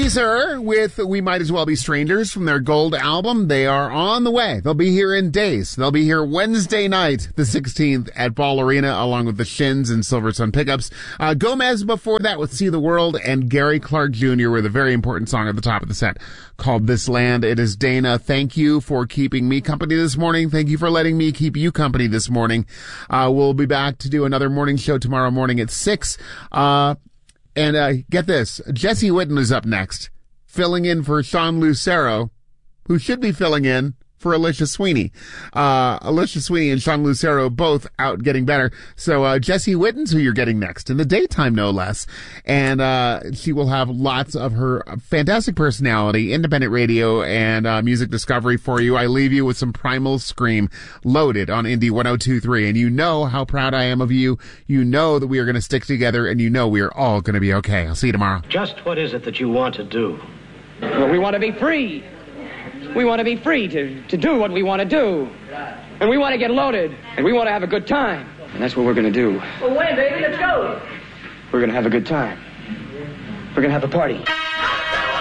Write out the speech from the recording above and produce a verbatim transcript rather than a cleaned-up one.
Weezer with We Might As Well Be Strangers from their Gold album. They are on the way. They'll be here in days. They'll be here Wednesday night, the sixteenth, at Ball Arena, along with the Shins and Silver Sun Pickups. Uh, Gomez before that with See the World, and Gary Clark Junior with a very important song at the top of the set called This Land. It is Dana. Thank you for keeping me company this morning. Thank you for letting me keep you company this morning. Uh, we'll be back to do another morning show tomorrow morning at six. Uh, And uh, get this, Jesse Whitten is up next, filling in for Sean Lucero, who should be filling in for Alicia Sweeney. Uh, Alicia Sweeney and Sean Lucero both out getting better. So uh, Jesse Whitten's who you're getting next, in the daytime no less. And uh, she will have lots of her fantastic personality, independent radio, and uh, music discovery for you. I leave you with some Primal Scream loaded on Indie one oh two point three. And you know how proud I am of you. You know that we are going to stick together, and you know we are all going to be okay. I'll see you tomorrow. Just what is it that you want to do? Well, we want to be free. We want to be free to, to do what we want to do. And we want to get loaded. And we want to have a good time. And that's what we're going to do. Well, when, baby? Let's go. We're going to have a good time. We're going to have a party.